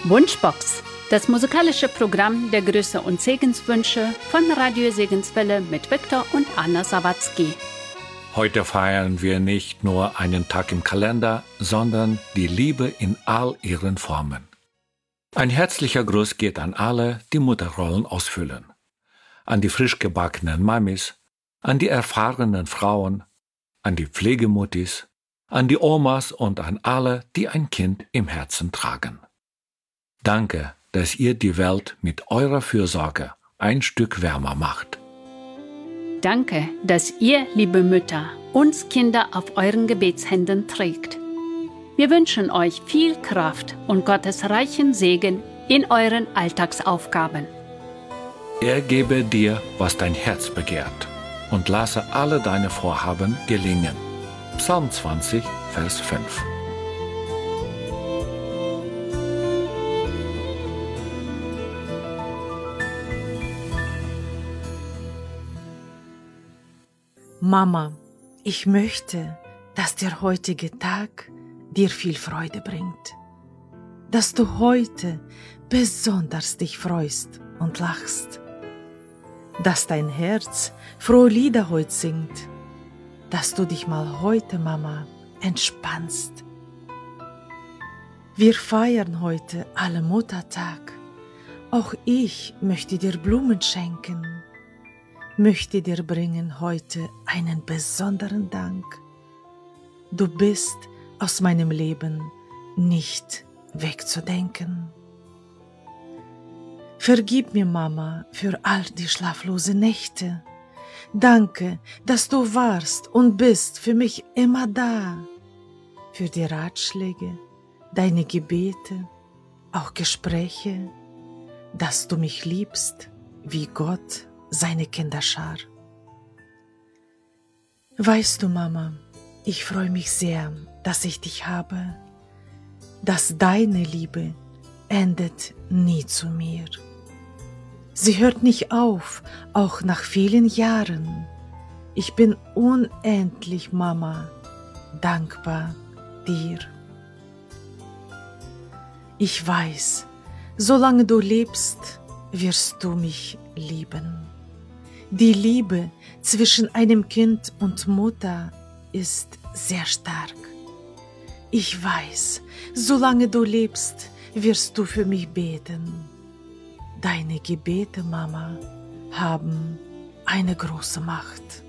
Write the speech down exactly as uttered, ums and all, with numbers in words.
Wunschbox, das musikalische Programm der Grüße und Segenswünsche von Radio Segenswelle mit Viktor und Anna Sawatzki. Heute feiern wir nicht nur einen Tag im Kalender, sondern die Liebe in all ihren Formen. Ein herzlicher Gruß geht an alle, die Mutterrollen ausfüllen. An die frisch gebackenen Mamis, an die erfahrenen Frauen, an die Pflegemuttis, an die Omas und an alle, die ein Kind im Herzen tragen. Danke, dass ihr die Welt mit eurer Fürsorge ein Stück wärmer macht. Danke, dass ihr, liebe Mütter, uns Kinder auf euren Gebetshänden trägt. Wir wünschen euch viel Kraft und Gottes reichen Segen in euren Alltagsaufgaben. Er gebe dir, was dein Herz begehrt, und lasse alle deine Vorhaben gelingen. Psalm zwanzig, Vers fünf. Mama, ich möchte, dass der heutige Tag dir viel Freude bringt, dass du heute besonders dich freust und lachst, dass dein Herz frohe Lieder heute singt, dass du dich mal heute, Mama, entspannst. Wir feiern heute alle Muttertag. Auch ich möchte dir Blumen schenken, möchte dir bringen heute einen besonderen Dank. Du bist aus meinem Leben nicht wegzudenken. Vergib mir, Mama, für all die schlaflosen Nächte. Danke, dass du warst und bist für mich immer da. Für die Ratschläge, deine Gebete, auch Gespräche, dass du mich liebst, wie Gott seine Kinderschar. Weißt du, Mama, ich freue mich sehr, dass ich dich habe, dass deine Liebe endet nie zu mir. Sie hört nicht auf, auch nach vielen Jahren. Ich bin unendlich, Mama, dankbar dir. Ich weiß, solange du lebst, wirst du mich lieben. Die Liebe zwischen einem Kind und Mutter ist sehr stark. Ich weiß, solange du lebst, wirst du für mich beten. Deine Gebete, Mama, haben eine große Macht.